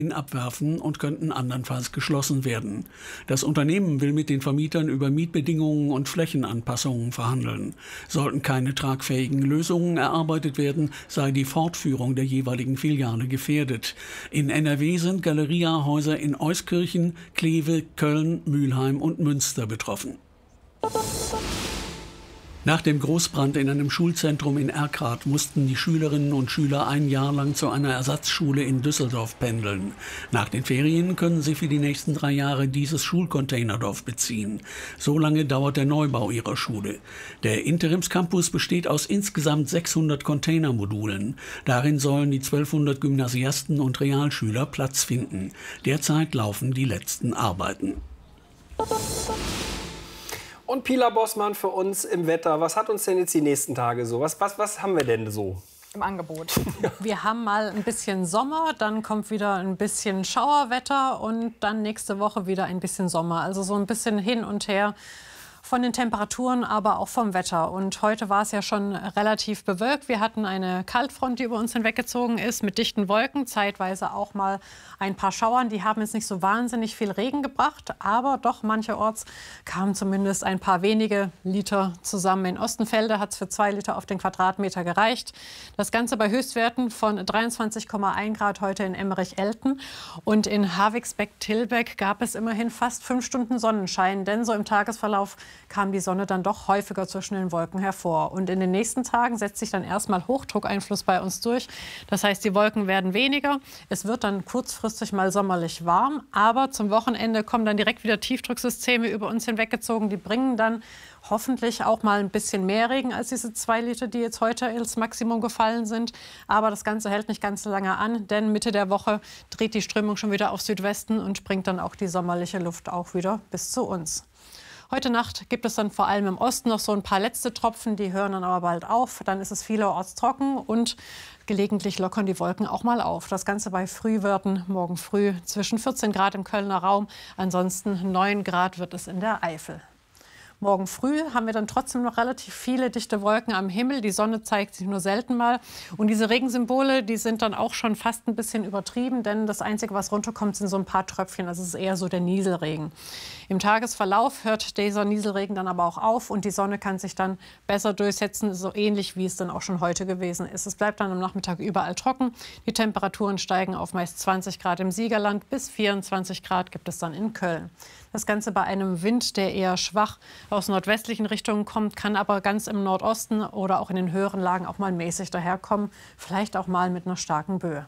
abwerfen und könnten andernfalls geschlossen werden. Das Unternehmen will mit den Vermietern über Mietbedingungen und Flächenanpassungen verhandeln. Sollten keine tragfähigen Lösungen erarbeitet werden, sei die Fortführung der jeweiligen Filiale gefährdet. In NRW sind Galeria-Häuser in Euskirchen, Kleve, Köln, Mülheim und Münster betroffen. Nach dem Großbrand in einem Schulzentrum in Erkrath mussten die Schülerinnen und Schüler ein Jahr lang zu einer Ersatzschule in Düsseldorf pendeln. Nach den Ferien können sie für die nächsten 3 Jahre dieses Schulcontainerdorf beziehen. So lange dauert der Neubau ihrer Schule. Der Interimscampus besteht aus insgesamt 600 Containermodulen. Darin sollen die 1200 Gymnasiasten und Realschüler Platz finden. Derzeit laufen die letzten Arbeiten. Und Pila Bossmann für uns im Wetter. Was hat uns denn jetzt die nächsten Tage so? Was haben wir denn so? Im Angebot. Wir haben mal ein bisschen Sommer, dann kommt wieder ein bisschen Schauerwetter und dann nächste Woche wieder ein bisschen Sommer. Also so ein bisschen hin und her von den Temperaturen, aber auch vom Wetter. Und heute war es ja schon relativ bewölkt. Wir hatten eine Kaltfront, die über uns hinweggezogen ist, mit dichten Wolken, zeitweise auch mal ein paar Schauern. Die haben jetzt nicht so wahnsinnig viel Regen gebracht, aber doch mancherorts kamen zumindest ein paar wenige Liter zusammen. In Ostenfelde hat es für 2 Liter auf den Quadratmeter gereicht. Das Ganze bei Höchstwerten von 23,1 Grad heute in Emmerich-Elten. Und in Havigsbeck-Tilbeck gab es immerhin fast 5 Stunden Sonnenschein, denn so im Tagesverlauf kam die Sonne dann doch häufiger zwischen den Wolken hervor. Und in den nächsten Tagen setzt sich dann erstmal Hochdruckeinfluss bei uns durch. Das heißt, die Wolken werden weniger. Es wird dann kurzfristig mal sommerlich warm. Aber zum Wochenende kommen dann direkt wieder Tiefdrucksysteme über uns hinweggezogen. Die bringen dann hoffentlich auch mal ein bisschen mehr Regen als diese 2 Liter, die jetzt heute ins Maximum gefallen sind. Aber das Ganze hält nicht ganz so lange an, denn Mitte der Woche dreht die Strömung schon wieder auf Südwesten und bringt dann auch die sommerliche Luft auch wieder bis zu uns. Heute Nacht gibt es dann vor allem im Osten noch so ein paar letzte Tropfen, die hören dann aber bald auf. Dann ist es vielerorts trocken und gelegentlich lockern die Wolken auch mal auf. Das Ganze bei Frühwerten morgen früh zwischen 14 Grad im Kölner Raum, ansonsten 9 Grad wird es in der Eifel. Morgen früh haben wir dann trotzdem noch relativ viele dichte Wolken am Himmel. Die Sonne zeigt sich nur selten mal. Und diese Regensymbole, die sind dann auch schon fast ein bisschen übertrieben, denn das Einzige, was runterkommt, sind so ein paar Tröpfchen. Also es ist eher so der Nieselregen. Im Tagesverlauf hört dieser Nieselregen dann aber auch auf und die Sonne kann sich dann besser durchsetzen, so ähnlich wie es dann auch schon heute gewesen ist. Es bleibt dann am Nachmittag überall trocken. Die Temperaturen steigen auf meist 20 Grad im Siegerland, bis 24 Grad gibt es dann in Köln. Das Ganze bei einem Wind, der eher schwach aus nordwestlichen Richtungen kommt, kann aber ganz im Nordosten oder auch in den höheren Lagen auch mal mäßig daherkommen, vielleicht auch mal mit einer starken Böe.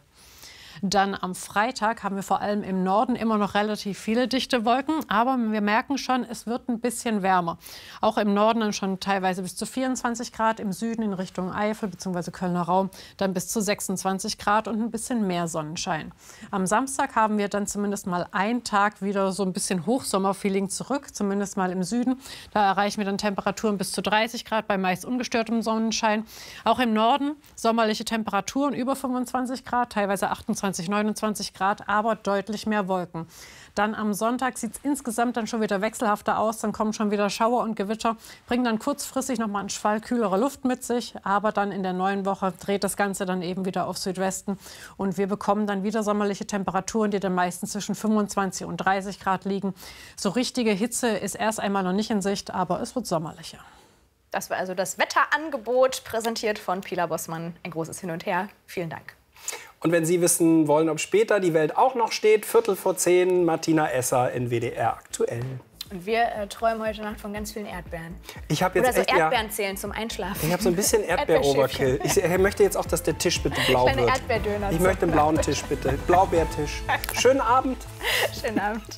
Dann am Freitag haben wir vor allem im Norden immer noch relativ viele dichte Wolken, aber wir merken schon, es wird ein bisschen wärmer. Auch im Norden dann schon teilweise bis zu 24 Grad, im Süden in Richtung Eifel bzw. Kölner Raum dann bis zu 26 Grad und ein bisschen mehr Sonnenschein. Am Samstag haben wir dann zumindest mal einen Tag wieder so ein bisschen Hochsommerfeeling zurück, zumindest mal im Süden. Da erreichen wir dann Temperaturen bis zu 30 Grad bei meist ungestörtem Sonnenschein. Auch im Norden sommerliche Temperaturen über 25 Grad, teilweise 28, 29 Grad, aber deutlich mehr Wolken. Dann am Sonntag sieht es insgesamt dann schon wieder wechselhafter aus. Dann kommen schon wieder Schauer und Gewitter, bringen dann kurzfristig noch mal einen Schwall kühlerer Luft mit sich. Aber dann in der neuen Woche dreht das Ganze dann eben wieder auf Südwesten. Und wir bekommen dann wieder sommerliche Temperaturen, die dann meistens zwischen 25 und 30 Grad liegen. So richtige Hitze ist erst einmal noch nicht in Sicht, aber es wird sommerlicher. Das war also das Wetterangebot, präsentiert von Pila Bossmann. Ein großes Hin und Her. Vielen Dank. Und wenn Sie wissen wollen, ob später die Welt auch noch steht, 9:15, Martina Esser in WDR aktuell. Und wir träumen heute Nacht von ganz vielen Erdbeeren. Ich habe jetzt oder so echt, Erdbeeren zählen zum Einschlafen. Ich habe so ein bisschen Erdbeer-Overkill. Ich möchte jetzt auch, dass der Tisch bitte blau wird. Erdbeerdöner. Ich möchte einen blauen Tisch, bitte. Blaubeertisch. Schönen Abend. Schönen Abend.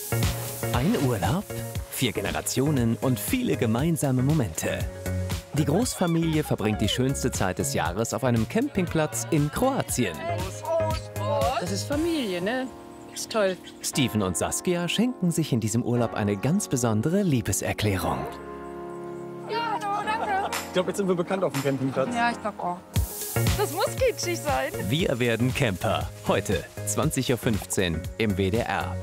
Ein Urlaub, 4 Generationen und viele gemeinsame Momente. Die Großfamilie verbringt die schönste Zeit des Jahres auf einem Campingplatz in Kroatien. Das ist Familie, ne? Ist toll. Steven und Saskia schenken sich in diesem Urlaub eine ganz besondere Liebeserklärung. Ja, hallo, danke. Ich glaube, jetzt sind wir bekannt auf dem Campingplatz. Ja, ich glaube auch. Das muss kitschig sein. Wir werden Camper. Heute, 20:15 Uhr im WDR.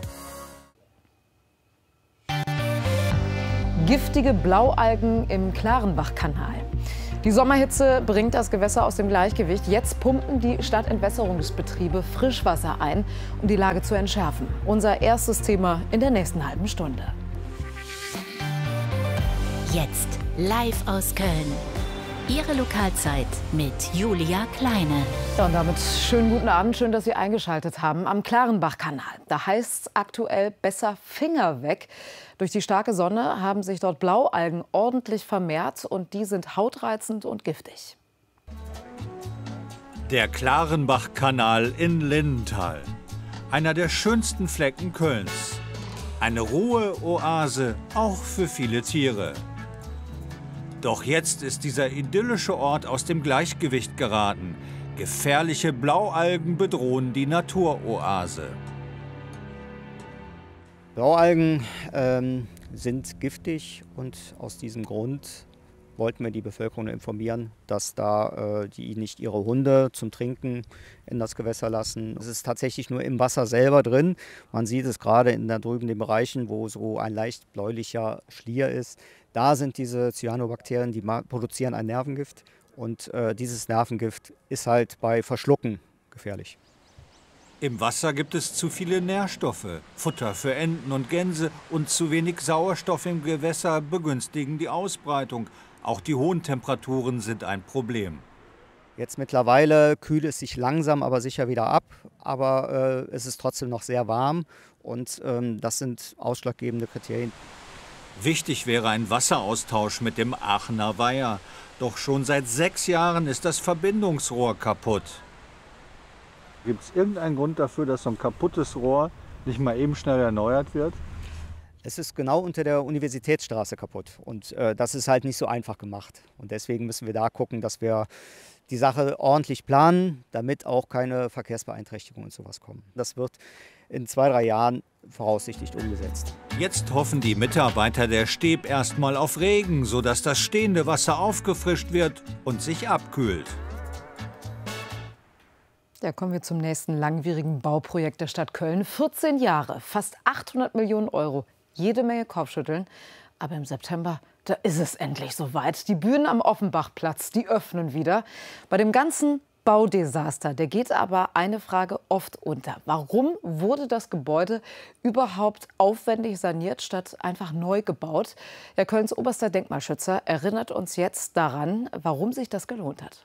Giftige Blaualgen im Klarenbachkanal. Die Sommerhitze bringt das Gewässer aus dem Gleichgewicht. Jetzt pumpen die Stadtentwässerungsbetriebe Frischwasser ein, um die Lage zu entschärfen. Unser erstes Thema in der nächsten halben Stunde. Jetzt live aus Köln. Ihre Lokalzeit mit Julia Kleine. Ja, und damit schönen guten Abend, schön, dass Sie eingeschaltet haben. Am Klarenbach-Kanal, da heißt es aktuell besser Finger weg. Durch die starke Sonne haben sich dort Blaualgen ordentlich vermehrt und die sind hautreizend und giftig. Der Klarenbach-Kanal in Lindenthal. Einer der schönsten Flecken Kölns. Eine Ruheoase, auch für viele Tiere. Doch jetzt ist dieser idyllische Ort aus dem Gleichgewicht geraten. Gefährliche Blaualgen bedrohen die Naturoase. Blaualgen sind giftig und aus diesem Grund wollten wir die Bevölkerung informieren, dass die nicht ihre Hunde zum Trinken in das Gewässer lassen. Es ist tatsächlich nur im Wasser selber drin. Man sieht es gerade in da drüben den Bereichen, wo so ein leicht bläulicher Schlier ist. Da sind diese Cyanobakterien, die produzieren ein Nervengift. Und dieses Nervengift ist halt bei Verschlucken gefährlich. Im Wasser gibt es zu viele Nährstoffe. Futter für Enten und Gänse und zu wenig Sauerstoff im Gewässer begünstigen die Ausbreitung. Auch die hohen Temperaturen sind ein Problem. Jetzt mittlerweile kühlt es sich langsam, aber sicher wieder ab. Aber es ist trotzdem noch sehr warm und das sind ausschlaggebende Kriterien. Wichtig wäre ein Wasseraustausch mit dem Aachener Weiher. Doch schon seit 6 Jahren ist das Verbindungsrohr kaputt. Gibt es irgendeinen Grund dafür, dass so ein kaputtes Rohr nicht mal eben schnell erneuert wird? Es ist genau unter der Universitätsstraße kaputt und das ist halt nicht so einfach gemacht. Und deswegen müssen wir da gucken, dass wir die Sache ordentlich planen, damit auch keine Verkehrsbeeinträchtigungen und sowas kommen. Das wird in 2-3 Jahren voraussichtlich umgesetzt. Jetzt hoffen die Mitarbeiter der Steb erstmal auf Regen, sodass das stehende Wasser aufgefrischt wird und sich abkühlt. Ja, kommen wir zum nächsten langwierigen Bauprojekt der Stadt Köln. 14 Jahre, fast 800 Millionen Euro, jede Menge Kopfschütteln. Aber im September, da ist es endlich soweit. Die Bühnen am Offenbachplatz, die öffnen wieder. Bei dem ganzen Baudesaster, der geht aber eine Frage oft unter. Warum wurde das Gebäude überhaupt aufwendig saniert, statt einfach neu gebaut? Ja, Kölns oberster Denkmalschützer erinnert uns jetzt daran, warum sich das gelohnt hat.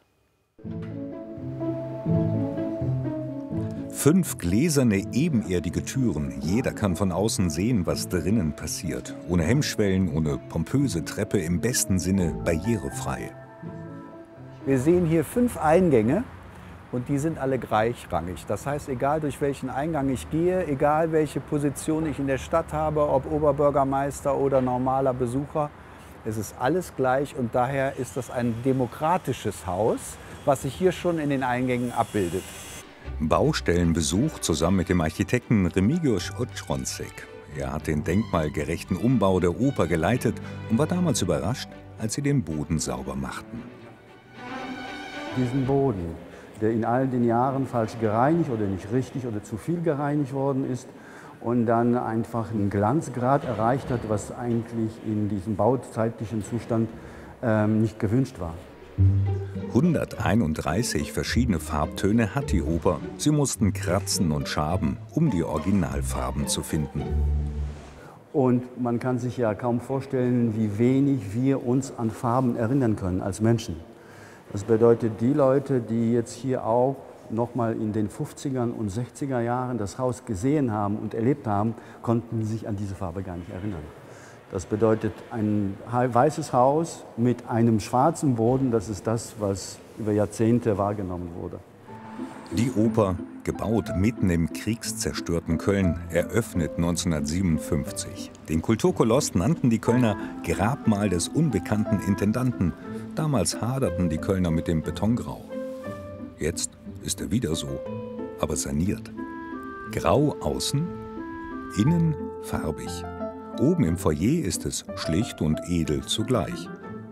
5 gläserne, ebenerdige Türen. Jeder kann von außen sehen, was drinnen passiert. Ohne Hemmschwellen, ohne pompöse Treppe, im besten Sinne barrierefrei. Wir sehen hier 5 Eingänge und die sind alle gleichrangig. Das heißt, egal durch welchen Eingang ich gehe, egal welche Position ich in der Stadt habe, ob Oberbürgermeister oder normaler Besucher, es ist alles gleich und daher ist das ein demokratisches Haus, was sich hier schon in den Eingängen abbildet. Baustellenbesuch zusammen mit dem Architekten Remigiusz Otronsek. Er hat den denkmalgerechten Umbau der Oper geleitet und war damals überrascht, als sie den Boden sauber machten. Diesen Boden, der in all den Jahren falsch gereinigt oder nicht richtig oder zu viel gereinigt worden ist und dann einfach einen Glanzgrad erreicht hat, was eigentlich in diesem bauzeitlichen Zustand nicht gewünscht war. 131 verschiedene Farbtöne hat die Oper. Sie mussten kratzen und schaben, um die Originalfarben zu finden. Und man kann sich ja kaum vorstellen, wie wenig wir uns an Farben erinnern können als Menschen. Das bedeutet, die Leute, die jetzt hier auch noch mal in den 50er und 60er Jahren das Haus gesehen haben und erlebt haben, konnten sich an diese Farbe gar nicht erinnern. Das bedeutet, ein weißes Haus mit einem schwarzen Boden, das ist das, was über Jahrzehnte wahrgenommen wurde. Die Oper, gebaut mitten im kriegszerstörten Köln, eröffnet 1957. Den Kulturkoloss nannten die Kölner Grabmal des unbekannten Intendanten. Damals haderten die Kölner mit dem Betongrau. Jetzt ist er wieder so, aber saniert. Grau außen, innen farbig. Oben im Foyer ist es schlicht und edel zugleich.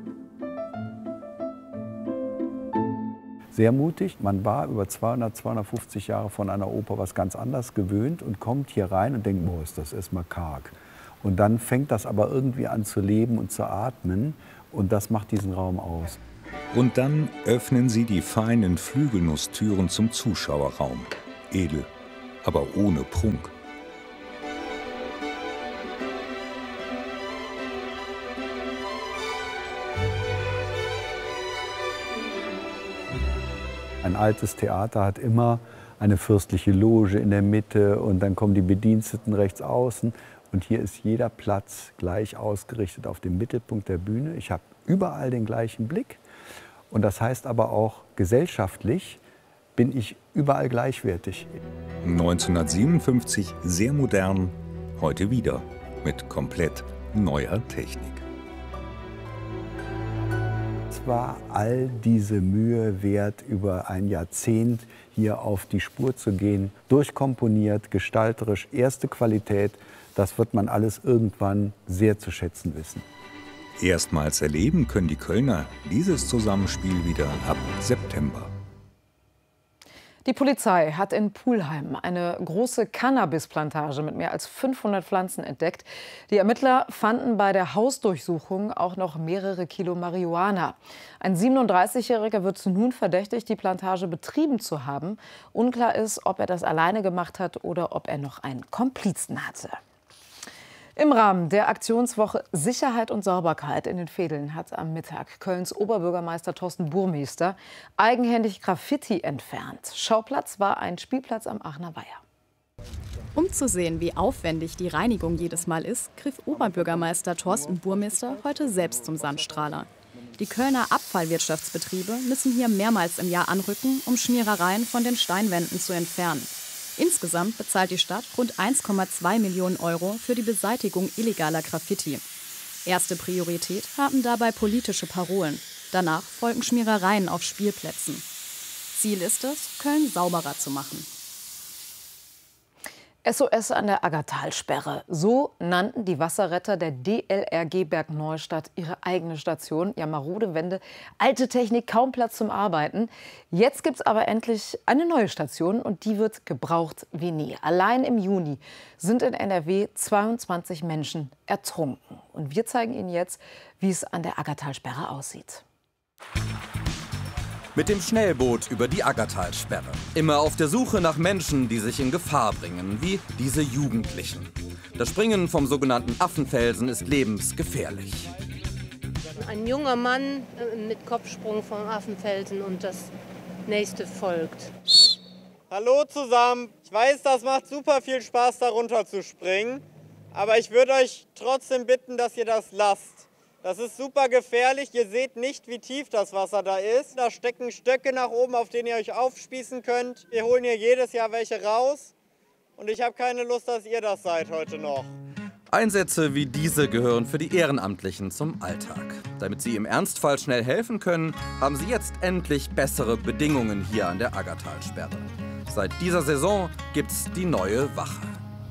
Sehr mutig. Man war über 200, 250 Jahre von einer Oper was ganz anderes gewöhnt und kommt hier rein und denkt, boah, ist das erstmal karg. Und dann fängt das aber irgendwie an zu leben und zu atmen und das macht diesen Raum aus. Und dann öffnen sie die feinen Flügelnusstüren zum Zuschauerraum. Edel, aber ohne Prunk. Ein altes Theater hat immer eine fürstliche Loge in der Mitte und dann kommen die Bediensteten rechts außen. Und hier ist jeder Platz gleich ausgerichtet auf den Mittelpunkt der Bühne. Ich habe überall den gleichen Blick. Und das heißt aber auch, gesellschaftlich bin ich überall gleichwertig. 1957 sehr modern, heute wieder mit komplett neuer Technik. Es war all diese Mühe wert, über ein Jahrzehnt hier auf die Spur zu gehen. Durchkomponiert, gestalterisch, erste Qualität. Das wird man alles irgendwann sehr zu schätzen wissen. Erstmals erleben können die Kölner dieses Zusammenspiel wieder ab September. Die Polizei hat in Pulheim eine große Cannabisplantage mit mehr als 500 Pflanzen entdeckt. Die Ermittler fanden bei der Hausdurchsuchung auch noch mehrere Kilo Marihuana. Ein 37-Jähriger wird nun verdächtigt, die Plantage betrieben zu haben. Unklar ist, ob er das alleine gemacht hat oder ob er noch einen Komplizen hatte. Im Rahmen der Aktionswoche Sicherheit und Sauberkeit in den Vedeln hat am Mittag Kölns Oberbürgermeister Thorsten Burmester eigenhändig Graffiti entfernt. Schauplatz war ein Spielplatz am Aachener Weiher. Um zu sehen, wie aufwendig die Reinigung jedes Mal ist, griff Oberbürgermeister Thorsten Burmester heute selbst zum Sandstrahler. Die Kölner Abfallwirtschaftsbetriebe müssen hier mehrmals im Jahr anrücken, um Schmierereien von den Steinwänden zu entfernen. Insgesamt bezahlt die Stadt rund 1,2 Millionen € für die Beseitigung illegaler Graffiti. Erste Priorität haben dabei politische Parolen. Danach folgen Schmierereien auf Spielplätzen. Ziel ist es, Köln sauberer zu machen. SOS an der Aggertalsperre. So nannten die Wasserretter der DLRG Bergneustadt ihre eigene Station. Ja, marode Wände, alte Technik, kaum Platz zum Arbeiten. Jetzt gibt es aber endlich eine neue Station und die wird gebraucht wie nie. Allein im Juni sind in NRW 22 Menschen ertrunken. Und wir zeigen Ihnen jetzt, wie es an der Aggertalsperre aussieht. Mit dem Schnellboot über die Aggertalsperre. Immer auf der Suche nach Menschen, die sich in Gefahr bringen, wie diese Jugendlichen. Das Springen vom sogenannten Affenfelsen ist lebensgefährlich. Ein junger Mann mit Kopfsprung vom Affenfelsen und das nächste folgt. Hallo zusammen. Ich weiß, das macht super viel Spaß, da runter zu springen. Aber ich würde euch trotzdem bitten, dass ihr das lasst. Das ist super gefährlich. Ihr seht nicht, wie tief das Wasser da ist. Da stecken Stöcke nach oben, auf denen ihr euch aufspießen könnt. Wir holen hier jedes Jahr welche raus. Und ich habe keine Lust, dass ihr das seid heute noch. Einsätze wie diese gehören für die Ehrenamtlichen zum Alltag. Damit sie im Ernstfall schnell helfen können, haben sie jetzt endlich bessere Bedingungen hier an der Aggertalsperre. Seit dieser Saison gibt's die neue Wache.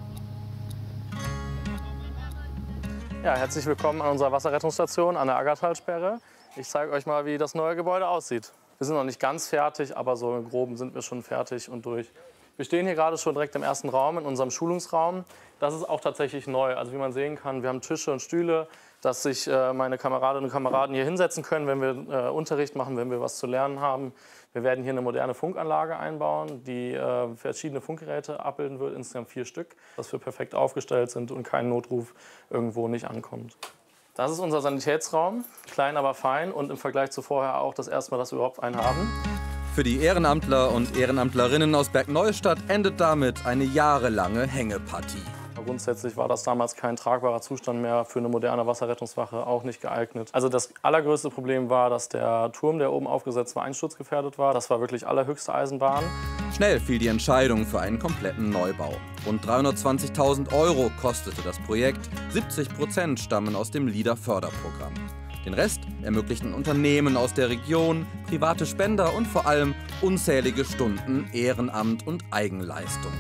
Ja, herzlich willkommen an unserer Wasserrettungsstation an der Aggertalsperre. Ich zeige euch mal, wie das neue Gebäude aussieht. Wir sind noch nicht ganz fertig, aber so im Groben sind wir schon fertig und durch. Wir stehen hier gerade schon direkt im ersten Raum, in unserem Schulungsraum. Das ist auch tatsächlich neu. Also wie man sehen kann, wir haben Tische und Stühle, dass sich meine Kameradinnen und Kameraden hier hinsetzen können, wenn wir Unterricht machen, wenn wir was zu lernen haben. Wir werden hier eine moderne Funkanlage einbauen, die verschiedene Funkgeräte abbilden wird, insgesamt 4 Stück, dass wir perfekt aufgestellt sind und kein Notruf irgendwo nicht ankommt. Das ist unser Sanitätsraum, klein aber fein und im Vergleich zu vorher auch das erste Mal, dass wir überhaupt einen haben. Für die Ehrenamtler und Ehrenamtlerinnen aus Bergneustadt endet damit eine jahrelange Hängepartie. Grundsätzlich war das damals kein tragbarer Zustand mehr für eine moderne Wasserrettungswache, auch nicht geeignet. Also das allergrößte Problem war, dass der Turm, der oben aufgesetzt war, einsturzgefährdet war. Das war wirklich allerhöchste Eisenbahn. Schnell fiel die Entscheidung für einen kompletten Neubau. Rund 320.000 € kostete das Projekt, 70% stammen aus dem LEADER-Förderprogramm. Den Rest ermöglichten Unternehmen aus der Region, private Spender und vor allem unzählige Stunden Ehrenamt und Eigenleistung.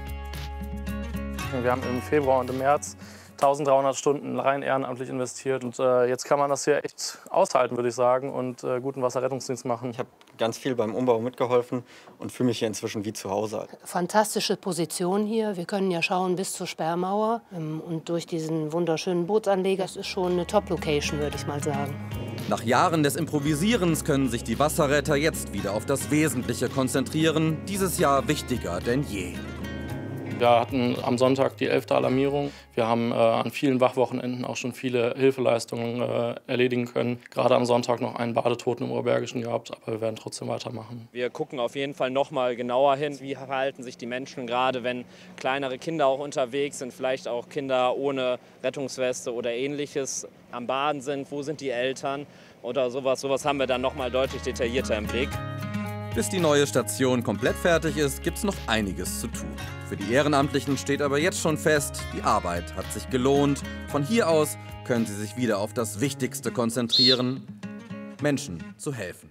Wir haben im Februar und im März 1300 Stunden rein ehrenamtlich investiert. Und jetzt kann man das hier echt aushalten, würde ich sagen, und guten Wasserrettungsdienst machen. Ich habe ganz viel beim Umbau mitgeholfen und fühle mich hier inzwischen wie zu Hause. Fantastische Position hier. Wir können ja schauen bis zur Sperrmauer. Und durch diesen wunderschönen Bootsanleger, das ist schon eine Top-Location, würde ich mal sagen. Nach Jahren des Improvisierens können sich die Wasserretter jetzt wieder auf das Wesentliche konzentrieren. Dieses Jahr wichtiger denn je. Wir hatten am Sonntag die 11. Alarmierung. Wir haben an vielen Wachwochenenden auch schon viele Hilfeleistungen erledigen können. Gerade am Sonntag noch einen Badetoten im Oberbergischen gehabt, aber wir werden trotzdem weitermachen. Wir gucken auf jeden Fall noch mal genauer hin, wie verhalten sich die Menschen, gerade wenn kleinere Kinder auch unterwegs sind, vielleicht auch Kinder ohne Rettungsweste oder Ähnliches am Baden sind. Wo sind die Eltern oder sowas? Sowas haben wir dann noch mal deutlich detaillierter im Blick. Bis die neue Station komplett fertig ist, gibt's noch einiges zu tun. Für die Ehrenamtlichen steht aber jetzt schon fest, die Arbeit hat sich gelohnt. Von hier aus können sie sich wieder auf das Wichtigste konzentrieren: Menschen zu helfen.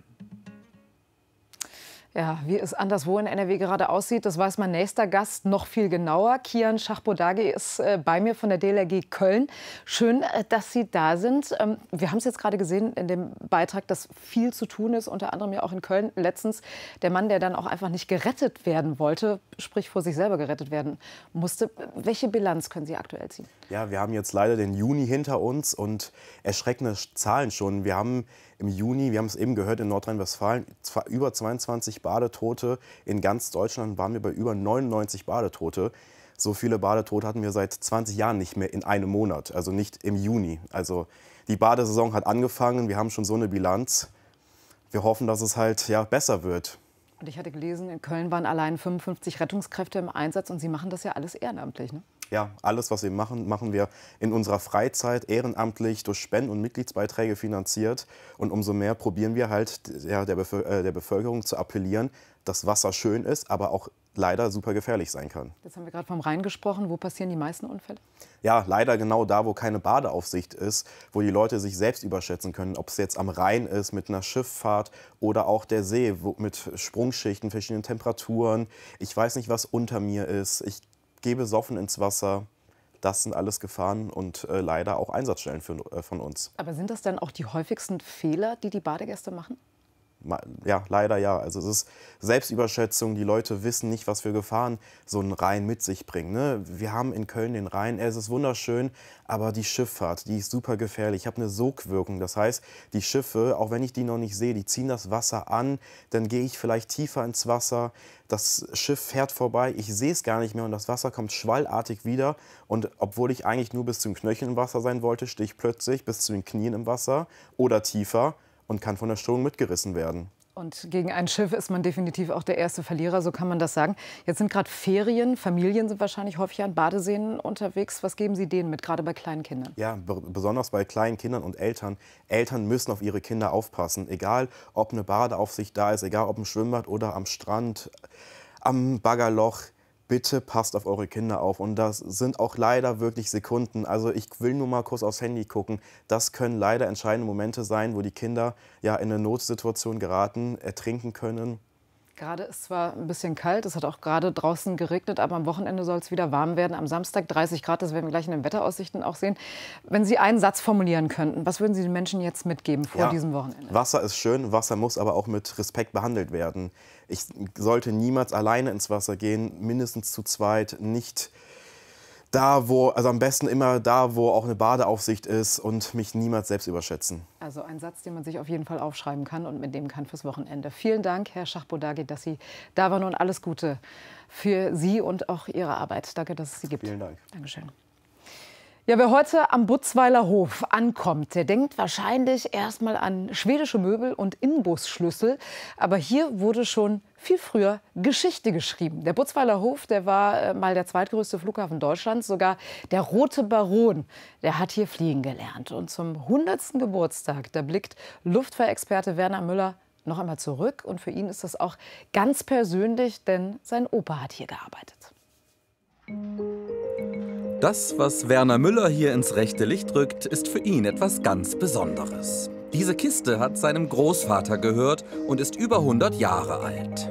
Ja, wie es anderswo in NRW gerade aussieht, das weiß mein nächster Gast noch viel genauer. Kian Schachbodagi ist bei mir von der DLRG Köln. Schön, dass Sie da sind. Wir haben es jetzt gerade gesehen in dem Beitrag, dass viel zu tun ist, unter anderem ja auch in Köln. Letztens der Mann, der dann auch einfach nicht gerettet werden wollte, sprich vor sich selber gerettet werden musste. Welche Bilanz können Sie aktuell ziehen? Ja, wir haben jetzt leider den Juni hinter uns und erschreckende Zahlen schon. Wir haben im Juni, wir haben es eben gehört, in Nordrhein-Westfalen über 22 Badetote. In ganz Deutschland waren wir bei über 99 Badetote. So viele Badetote hatten wir seit 20 Jahren nicht mehr in einem Monat, also nicht im Juni. Also die Badesaison hat angefangen, wir haben schon so eine Bilanz. Wir hoffen, dass es halt besser wird. Und ich hatte gelesen, in Köln waren allein 55 Rettungskräfte im Einsatz und Sie machen das ja alles ehrenamtlich, ne? Ja, alles, was wir machen, machen wir in unserer Freizeit ehrenamtlich durch Spenden und Mitgliedsbeiträge finanziert. Und umso mehr probieren wir halt der Bevölkerung zu appellieren, dass Wasser schön ist, aber auch leider super gefährlich sein kann. Jetzt haben wir gerade vom Rhein gesprochen. Wo passieren die meisten Unfälle? Ja, leider genau da, wo keine Badeaufsicht ist, wo die Leute sich selbst überschätzen können. Ob es jetzt am Rhein ist mit einer Schifffahrt oder auch der See mit Sprungschichten, verschiedenen Temperaturen. Ich weiß nicht, was unter mir ist. Ich gehe besoffen ins Wasser. Das sind alles Gefahren und leider auch Einsatzstellen von uns. Aber sind das dann auch die häufigsten Fehler, die die Badegäste machen? Ja, leider ja. Also es ist Selbstüberschätzung. Die Leute wissen nicht, was für Gefahren so ein Rhein mit sich bringt. Ne? Wir haben in Köln den Rhein. Es ist wunderschön, aber die Schifffahrt, die ist super gefährlich. Ich habe eine Sogwirkung. Das heißt, die Schiffe, auch wenn ich die noch nicht sehe, die ziehen das Wasser an. Dann gehe ich vielleicht tiefer ins Wasser. Das Schiff fährt vorbei. Ich sehe es gar nicht mehr und das Wasser kommt schwallartig wieder. Und obwohl ich eigentlich nur bis zum Knöchel im Wasser sein wollte, stehe ich plötzlich bis zu den Knien im Wasser oder tiefer und kann von der Strömung mitgerissen werden. Und gegen ein Schiff ist man definitiv auch der erste Verlierer, so kann man das sagen. Jetzt sind gerade Ferien, Familien sind wahrscheinlich häufig an Badeseen unterwegs. Was geben Sie denen mit, gerade bei kleinen Kindern? Ja, besonders bei kleinen Kindern und Eltern. Eltern müssen auf ihre Kinder aufpassen, egal ob eine Badeaufsicht da ist, egal ob im Schwimmbad oder am Strand, am Baggerloch. Bitte passt auf eure Kinder auf. Und das sind auch leider wirklich Sekunden. Also ich will nur mal kurz aufs Handy gucken. Das können leider entscheidende Momente sein, wo die Kinder ja in eine Notsituation geraten, ertrinken können. Gerade ist zwar ein bisschen kalt, es hat auch gerade draußen geregnet, aber am Wochenende soll es wieder warm werden. Am Samstag 30 Grad, das werden wir gleich in den Wetteraussichten auch sehen. Wenn Sie einen Satz formulieren könnten, was würden Sie den Menschen jetzt mitgeben vor diesem Wochenende? Wasser ist schön, Wasser muss aber auch mit Respekt behandelt werden. Ich sollte niemals alleine ins Wasser gehen, mindestens zu zweit, nicht da, also am besten immer da, wo auch eine Badeaufsicht ist und mich niemals selbst überschätzen. Also ein Satz, den man sich auf jeden Fall aufschreiben kann und mitnehmen kann fürs Wochenende. Vielen Dank, Herr Schachbodagi, dass Sie da waren und alles Gute für Sie und auch Ihre Arbeit. Danke, dass es Sie gibt. Vielen Dank. Dankeschön. Ja, wer heute am Butzweiler Hof ankommt, der denkt wahrscheinlich erstmal an schwedische Möbel und Inbusschlüssel. Aber hier wurde schon viel früher Geschichte geschrieben. Der Butzweiler Hof, der war mal der zweitgrößte Flughafen Deutschlands. Sogar der Rote Baron, der hat hier fliegen gelernt. Und zum 100. Geburtstag, da blickt Luftfahrexperte Werner Müller noch einmal zurück. Und für ihn ist das auch ganz persönlich, denn sein Opa hat hier gearbeitet. Das, was Werner Müller hier ins rechte Licht rückt, ist für ihn etwas ganz Besonderes. Diese Kiste hat seinem Großvater gehört und ist über 100 Jahre alt.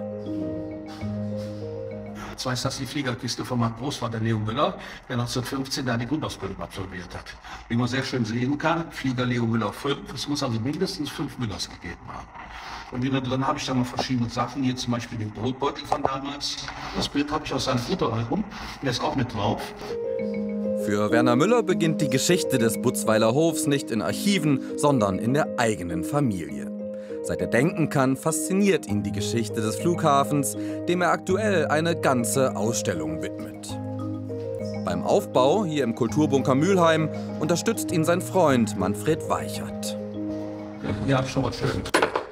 Ich weiß, das ist die Fliegerkiste von meinem Großvater Leo Müller, der 1915 da die Grundausbildung absolviert hat. Wie man sehr schön sehen kann, Flieger Leo Müller 5, es muss also mindestens 5 Müllers gegeben haben. Und innen drin habe ich dann noch verschiedene Sachen, hier zum Beispiel den Brotbeutel von damals. Das Bild habe ich aus seinem Fotoalbum, der ist auch mit drauf. Für Werner Müller beginnt die Geschichte des Butzweiler Hofs nicht in Archiven, sondern in der eigenen Familie. Seit er denken kann, fasziniert ihn die Geschichte des Flughafens, dem er aktuell eine ganze Ausstellung widmet. Beim Aufbau hier im Kulturbunker Mülheim unterstützt ihn sein Freund Manfred Weichert. Ja, schon mal schön.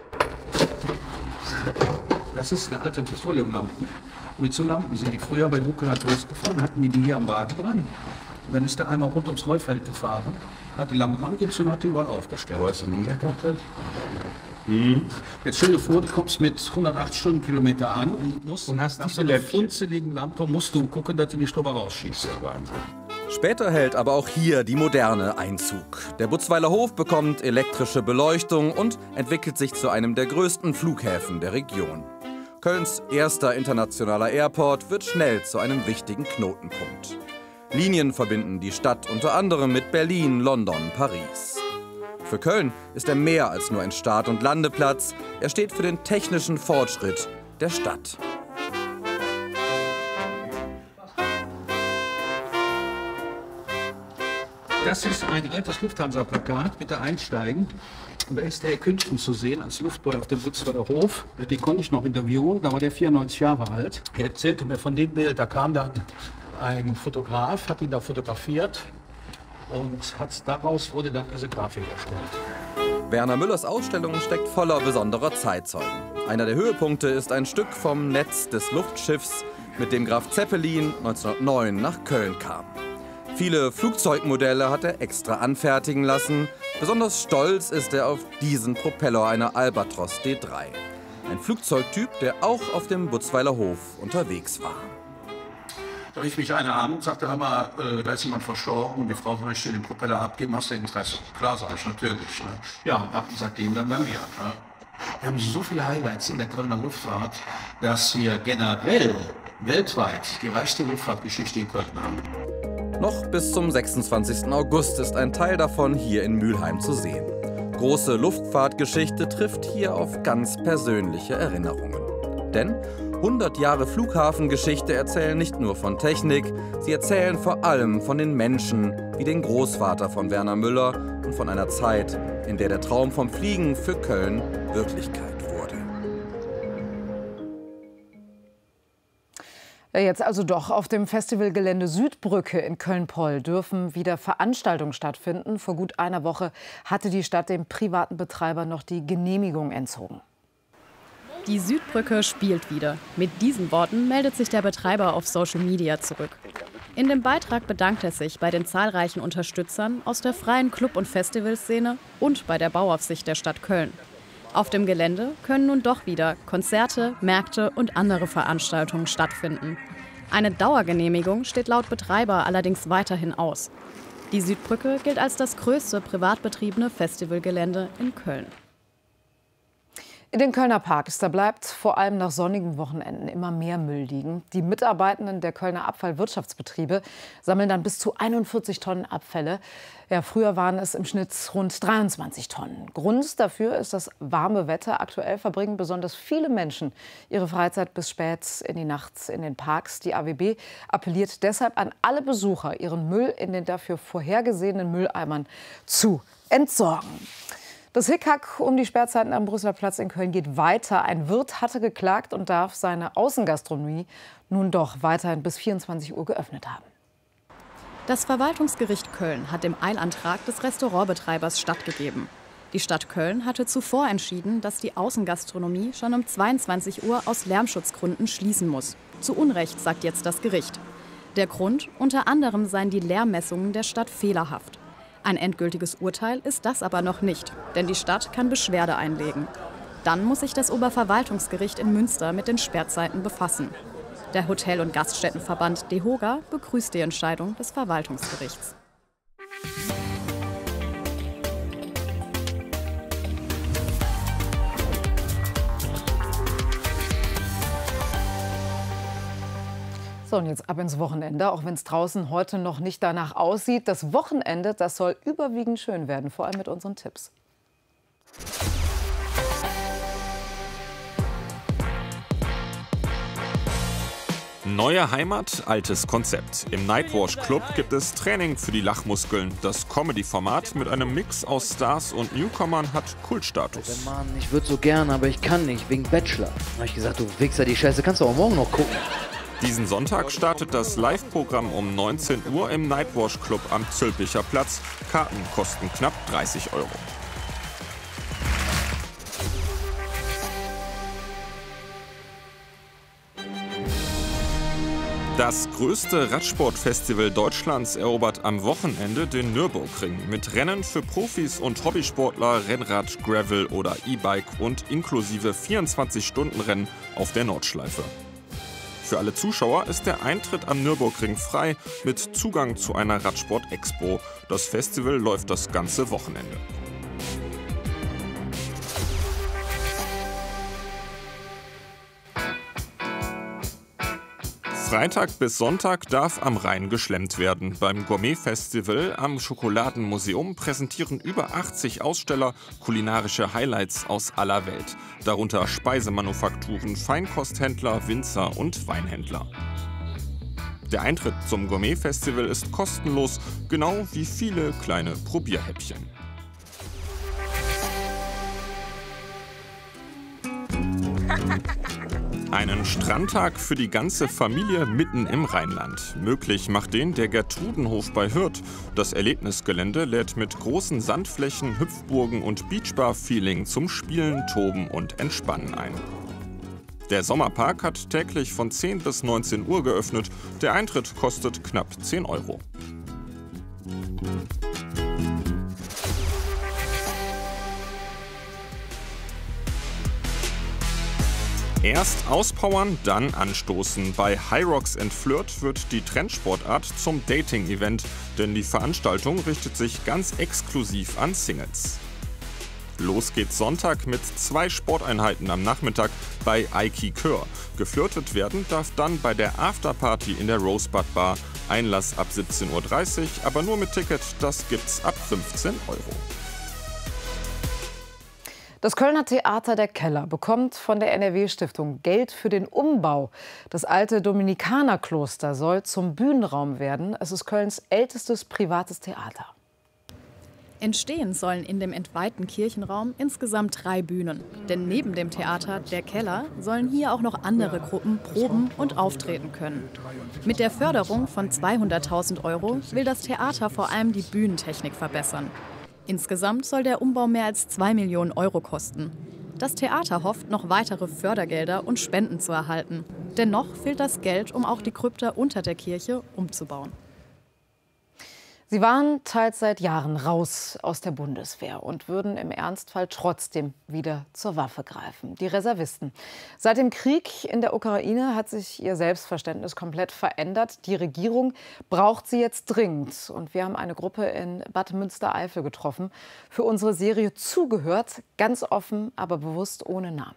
Das ist eine alte Petroleumlampe. Mit so Lampen sind die früher bei Nukulat losgefahren, hatten die hier am Wagen dran. Und dann ist der einmal rund ums Rollfeld gefahren, hat die Lampen angezündet und hat die überall aufgestellt. Weißt du, jetzt stell dir vor, du kommst mit 108 Stundenkilometer an und hast nach so einer funzeligen Lampe musst du gucken, dass du nicht drüber rausschießt. Später hält aber auch hier die Moderne Einzug. Der Butzweiler Hof bekommt elektrische Beleuchtung und entwickelt sich zu einem der größten Flughäfen der Region. Kölns erster internationaler Airport wird schnell zu einem wichtigen Knotenpunkt. Linien verbinden die Stadt unter anderem mit Berlin, London, Paris. Für Köln ist er mehr als nur ein Start- und Landeplatz. Er steht für den technischen Fortschritt der Stadt. Das ist ein altes Lufthansa-Plakat, bitte einsteigen. Und da ist der Herr Künsten zu sehen als Luftboy auf dem Butzweiler Hof. Den konnte ich noch interviewen, da war der 94 Jahre alt. Er erzählte mir von dem Bild, da kam dann ein Fotograf, hat ihn da fotografiert. Und daraus wurde dann diese Grafik erstellt. Werner Müllers Ausstellung steckt voller besonderer Zeitzeugen. Einer der Höhepunkte ist ein Stück vom Netz des Luftschiffs, mit dem Graf Zeppelin 1909 nach Köln kam. Viele Flugzeugmodelle hat er extra anfertigen lassen. Besonders stolz ist er auf diesen Propeller einer Albatros D3. Ein Flugzeugtyp, der auch auf dem Butzweiler Hof unterwegs war. Da rief mich einer an und sagte, hör mal, da ist jemand verstorben und die Frau möchte den Propeller abgeben, hast du Interesse? Klar, sag ich, natürlich. Ne? Ja, und ab seitdem dann bei mir. Ne? Wir haben so viele Highlights in der Kölner Luftfahrt, dass wir generell weltweit die reichste Luftfahrtgeschichte in Köln haben. Noch bis zum 26. August ist ein Teil davon hier in Mülheim zu sehen. Große Luftfahrtgeschichte trifft hier auf ganz persönliche Erinnerungen. Denn 100 Jahre Flughafengeschichte erzählen nicht nur von Technik, sie erzählen vor allem von den Menschen, wie den Großvater von Werner Müller und von einer Zeit, in der der Traum vom Fliegen für Köln Wirklichkeit wurde. Jetzt also doch. Auf dem Festivalgelände Südbrücke in Köln-Poll dürfen wieder Veranstaltungen stattfinden. Vor gut einer Woche hatte die Stadt dem privaten Betreiber noch die Genehmigung entzogen. Die Südbrücke spielt wieder. Mit diesen Worten meldet sich der Betreiber auf Social Media zurück. In dem Beitrag bedankt er sich bei den zahlreichen Unterstützern aus der freien Club- und Festivalszene und bei der Bauaufsicht der Stadt Köln. Auf dem Gelände können nun doch wieder Konzerte, Märkte und andere Veranstaltungen stattfinden. Eine Dauergenehmigung steht laut Betreiber allerdings weiterhin aus. Die Südbrücke gilt als das größte privat betriebene Festivalgelände in Köln. In den Kölner Parks, da bleibt vor allem nach sonnigen Wochenenden immer mehr Müll liegen. Die Mitarbeitenden der Kölner Abfallwirtschaftsbetriebe sammeln dann bis zu 41 Tonnen Abfälle. Ja, früher waren es im Schnitt rund 23 Tonnen. Grund dafür ist das warme Wetter. Aktuell verbringen besonders viele Menschen ihre Freizeit bis spät in die Nacht in den Parks. Die AWB appelliert deshalb an alle Besucher, ihren Müll in den dafür vorhergesehenen Mülleimern zu entsorgen. Das Hickhack um die Sperrzeiten am Brüsseler Platz in Köln geht weiter. Ein Wirt hatte geklagt und darf seine Außengastronomie nun doch weiterhin bis 24 Uhr geöffnet haben. Das Verwaltungsgericht Köln hat dem Eilantrag des Restaurantbetreibers stattgegeben. Die Stadt Köln hatte zuvor entschieden, dass die Außengastronomie schon um 22 Uhr aus Lärmschutzgründen schließen muss. Zu Unrecht, sagt jetzt das Gericht. Der Grund: unter anderem seien die Lärmmessungen der Stadt fehlerhaft. Ein endgültiges Urteil ist das aber noch nicht, denn die Stadt kann Beschwerde einlegen. Dann muss sich das Oberverwaltungsgericht in Münster mit den Sperrzeiten befassen. Der Hotel- und Gaststättenverband DEHOGA begrüßt die Entscheidung des Verwaltungsgerichts. So, und jetzt ab ins Wochenende, auch wenn es draußen heute noch nicht danach aussieht. Das Wochenende, das soll überwiegend schön werden, vor allem mit unseren Tipps. Neue Heimat, altes Konzept. Im Nightwash Club gibt es Training für die Lachmuskeln. Das Comedy-Format mit einem Mix aus Stars und Newcomern hat Kultstatus. Mann, ich würde so gern, aber ich kann nicht, wegen Bachelor. Da hab ich gesagt, du Wichser, die Scheiße kannst du auch morgen noch gucken. Diesen Sonntag startet das Live-Programm um 19 Uhr im Nightwash Club am Zülpicher Platz. Karten kosten knapp 30 €. Das größte Radsportfestival Deutschlands erobert am Wochenende den Nürburgring mit Rennen für Profis und Hobbysportler, Rennrad, Gravel oder E-Bike und inklusive 24-Stunden-Rennen auf der Nordschleife. Für alle Zuschauer ist der Eintritt am Nürburgring frei mit Zugang zu einer Radsport-Expo. Das Festival läuft das ganze Wochenende. Freitag bis Sonntag darf am Rhein geschlemmt werden. Beim Gourmet-Festival am Schokoladenmuseum präsentieren über 80 Aussteller kulinarische Highlights aus aller Welt. Darunter Speisemanufakturen, Feinkosthändler, Winzer und Weinhändler. Der Eintritt zum Gourmet-Festival ist kostenlos, genau wie viele kleine Probierhäppchen. Einen Strandtag für die ganze Familie mitten im Rheinland. Möglich macht den der Gertrudenhof bei Hürth. Das Erlebnisgelände lädt mit großen Sandflächen, Hüpfburgen und Beachbar-Feeling zum Spielen, Toben und Entspannen ein. Der Sommerpark hat täglich von 10 bis 19 Uhr geöffnet. Der Eintritt kostet knapp 10 €. Erst auspowern, dann anstoßen. Bei Hyrox & Flirt wird die Trendsportart zum Dating-Event, denn die Veranstaltung richtet sich ganz exklusiv an Singles. Los geht's Sonntag mit 2 Sporteinheiten am Nachmittag bei Aiki Kör. Geflirtet werden darf dann bei der Afterparty in der Rosebud Bar. Einlass ab 17:30 Uhr, aber nur mit Ticket, das gibt's ab 15 €. Das Kölner Theater Der Keller bekommt von der NRW-Stiftung Geld für den Umbau. Das alte Dominikanerkloster soll zum Bühnenraum werden. Es ist Kölns ältestes privates Theater. Entstehen sollen in dem entweihten Kirchenraum insgesamt 3 Bühnen. Denn neben dem Theater Der Keller sollen hier auch noch andere Gruppen proben und auftreten können. Mit der Förderung von 200.000 € will das Theater vor allem die Bühnentechnik verbessern. Insgesamt soll der Umbau mehr als 2 Millionen € kosten. Das Theater hofft, noch weitere Fördergelder und Spenden zu erhalten. Dennoch fehlt das Geld, um auch die Krypta unter der Kirche umzubauen. Sie waren teils seit Jahren raus aus der Bundeswehr und würden im Ernstfall trotzdem wieder zur Waffe greifen. Die Reservisten. Seit dem Krieg in der Ukraine hat sich ihr Selbstverständnis komplett verändert. Die Regierung braucht sie jetzt dringend. Und wir haben eine Gruppe in Bad Münstereifel getroffen. Für unsere Serie Zugehört, ganz offen, aber bewusst ohne Namen.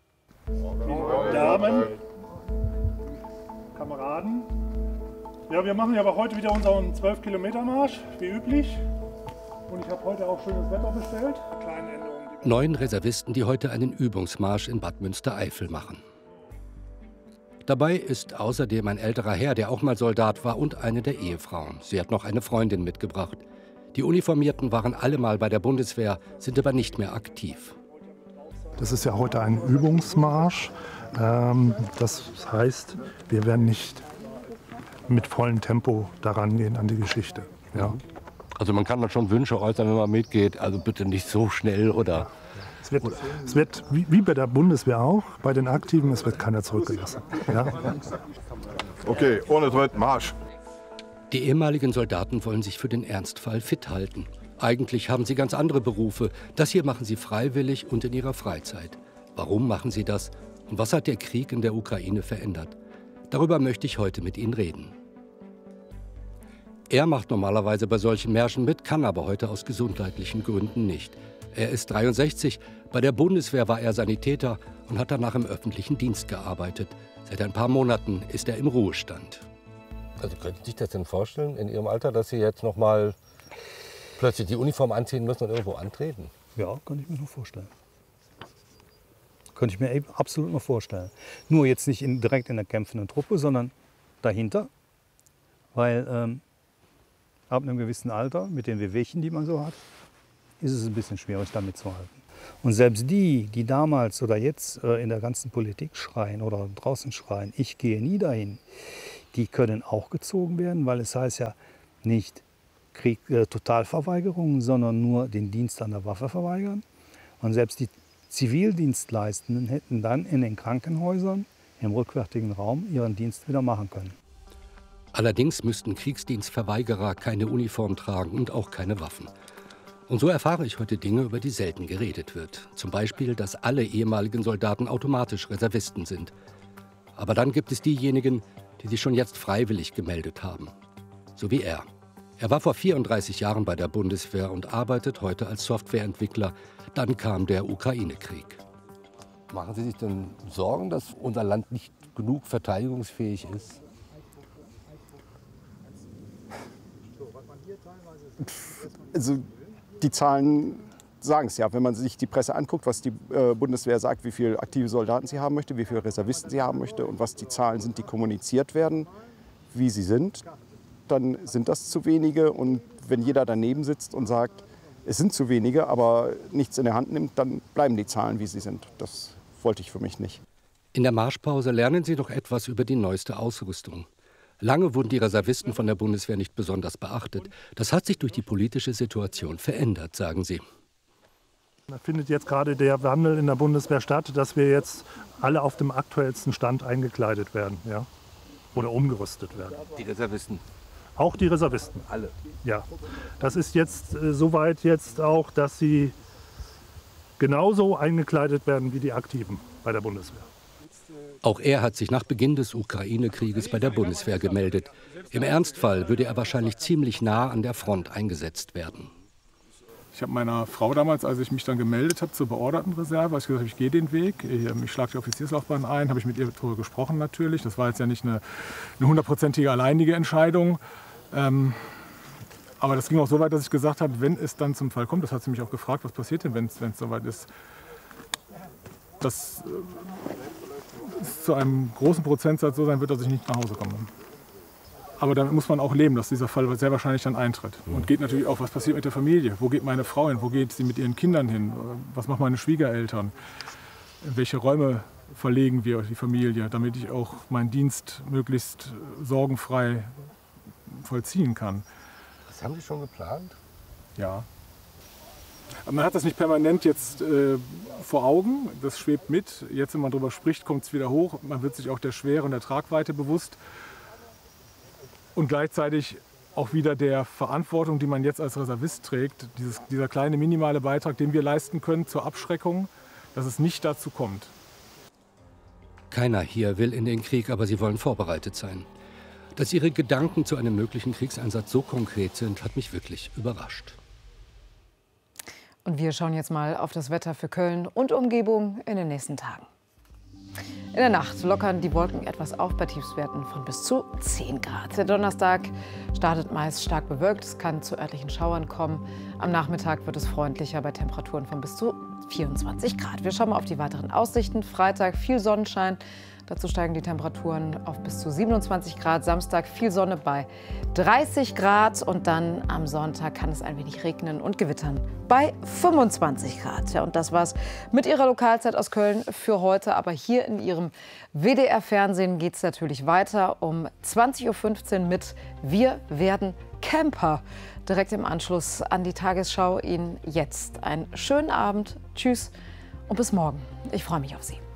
Damen, Kameraden. Ja, wir machen aber heute wieder unseren 12-Kilometer-Marsch, wie üblich. Und ich habe heute auch schönes Wetter bestellt. 9 Reservisten, die heute einen Übungsmarsch in Bad Münstereifel machen. Dabei ist außerdem ein älterer Herr, der auch mal Soldat war, und eine der Ehefrauen. Sie hat noch eine Freundin mitgebracht. Die Uniformierten waren alle mal bei der Bundeswehr, sind aber nicht mehr aktiv. Das ist ja heute ein Übungsmarsch. Das heißt, wir werden nicht mit vollem Tempo daran gehen an die Geschichte. Ja. Also man kann dann schon Wünsche äußern, wenn man mitgeht, also bitte nicht so schnell oder... Es wird wie bei der Bundeswehr auch, bei den Aktiven, es wird keiner zurückgelassen. Ja. Okay, ohne Tröten, Marsch! Die ehemaligen Soldaten wollen sich für den Ernstfall fit halten. Eigentlich haben sie ganz andere Berufe. Das hier machen sie freiwillig und in ihrer Freizeit. Warum machen sie das? Und was hat der Krieg in der Ukraine verändert? Darüber möchte ich heute mit Ihnen reden. Er macht normalerweise bei solchen Märschen mit, kann aber heute aus gesundheitlichen Gründen nicht. Er ist 63, bei der Bundeswehr war er Sanitäter und hat danach im öffentlichen Dienst gearbeitet. Seit ein paar Monaten ist er im Ruhestand. Also können Sie sich das denn vorstellen, in Ihrem Alter, dass Sie jetzt noch mal plötzlich die Uniform anziehen müssen und irgendwo antreten? Ja, kann ich mir noch vorstellen. Könnte ich mir absolut noch vorstellen. Nur jetzt nicht direkt in der kämpfenden Truppe, sondern dahinter. Weil ab einem gewissen Alter, mit den Wehwehchen, die man so hat, ist es ein bisschen schwierig, damit zu halten. Und selbst die damals oder jetzt in der ganzen Politik schreien oder draußen schreien, ich gehe nie dahin, die können auch gezogen werden, weil es heißt ja nicht Totalverweigerung, sondern nur den Dienst an der Waffe verweigern. Und selbst die Zivildienstleistenden hätten dann in den Krankenhäusern im rückwärtigen Raum ihren Dienst wieder machen können. Allerdings müssten Kriegsdienstverweigerer keine Uniform tragen und auch keine Waffen. Und so erfahre ich heute Dinge, über die selten geredet wird. Zum Beispiel, dass alle ehemaligen Soldaten automatisch Reservisten sind. Aber dann gibt es diejenigen, die sich schon jetzt freiwillig gemeldet haben. So wie er. Er war vor 34 Jahren bei der Bundeswehr und arbeitet heute als Softwareentwickler. Dann kam der Ukraine-Krieg. Machen Sie sich denn Sorgen, dass unser Land nicht genug verteidigungsfähig ist? Also die Zahlen sagen es ja. Wenn man sich die Presse anguckt, was die Bundeswehr sagt, wie viele aktive Soldaten sie haben möchte, wie viele Reservisten sie haben möchte und was die Zahlen sind, die kommuniziert werden, wie sie sind, dann sind das zu wenige. Und wenn jeder daneben sitzt und sagt, es sind zu wenige, aber nichts in der Hand nimmt, dann bleiben die Zahlen, wie sie sind. Das wollte ich für mich nicht. In der Marschpause lernen Sie noch etwas über die neueste Ausrüstung. Lange wurden die Reservisten von der Bundeswehr nicht besonders beachtet. Das hat sich durch die politische Situation verändert, sagen Sie. Da findet jetzt gerade der Wandel in der Bundeswehr statt, dass wir jetzt alle auf dem aktuellsten Stand eingekleidet werden, ja? Oder umgerüstet werden. Die Reservisten? Auch die Reservisten. Alle? Ja. Das ist jetzt soweit jetzt auch, dass sie genauso eingekleidet werden wie die Aktiven bei der Bundeswehr. Auch er hat sich nach Beginn des Ukraine-Krieges bei der Bundeswehr gemeldet. Im Ernstfall würde er wahrscheinlich ziemlich nah an der Front eingesetzt werden. Ich habe meiner Frau damals, als ich mich dann gemeldet habe zur beorderten Reserve, habe ich gesagt, ich gehe den Weg, ich schlage die Offizierslaufbahn ein, habe ich mit ihr darüber gesprochen natürlich. Das war jetzt ja nicht eine 100%ige alleinige Entscheidung. Aber das ging auch so weit, dass ich gesagt habe, wenn es dann zum Fall kommt, das hat sie mich auch gefragt, was passiert denn, wenn es soweit ist, dass es zu einem großen Prozentsatz so sein wird, dass ich nicht nach Hause komme. Aber damit muss man auch leben, dass dieser Fall sehr wahrscheinlich dann eintritt. Und geht natürlich auch, was passiert mit der Familie? Wo geht meine Frau hin? Wo geht sie mit ihren Kindern hin? Was machen meine Schwiegereltern? In welche Räume verlegen wir die Familie, damit ich auch meinen Dienst möglichst sorgenfrei vollziehen kann? Das haben Sie schon geplant? Ja. Aber man hat das nicht permanent jetzt vor Augen, das schwebt mit. Jetzt, wenn man darüber spricht, kommt es wieder hoch. Man wird sich auch der Schwere und der Tragweite bewusst. Und gleichzeitig auch wieder der Verantwortung, die man jetzt als Reservist trägt, dieser kleine minimale Beitrag, den wir leisten können zur Abschreckung, dass es nicht dazu kommt. Keiner hier will in den Krieg, aber sie wollen vorbereitet sein. Dass ihre Gedanken zu einem möglichen Kriegseinsatz so konkret sind, hat mich wirklich überrascht. Und wir schauen jetzt mal auf das Wetter für Köln und Umgebung in den nächsten Tagen. In der Nacht lockern die Wolken etwas auf bei Tiefstwerten von bis zu 10 Grad. Der Donnerstag startet meist stark bewölkt. Es kann zu örtlichen Schauern kommen. Am Nachmittag wird es freundlicher bei Temperaturen von bis zu 24 Grad. Wir schauen mal auf die weiteren Aussichten. Freitag viel Sonnenschein. Dazu steigen die Temperaturen auf bis zu 27 Grad. Samstag viel Sonne bei 30 Grad. Und dann am Sonntag kann es ein wenig regnen und gewittern bei 25 Grad. Ja, und das war's mit Ihrer Lokalzeit aus Köln für heute. Aber hier in Ihrem WDR-Fernsehen geht es natürlich weiter um 20:15 Uhr mit Wir werden Camper. Direkt im Anschluss an die Tagesschau. Ihnen jetzt einen schönen Abend. Tschüss und bis morgen. Ich freue mich auf Sie.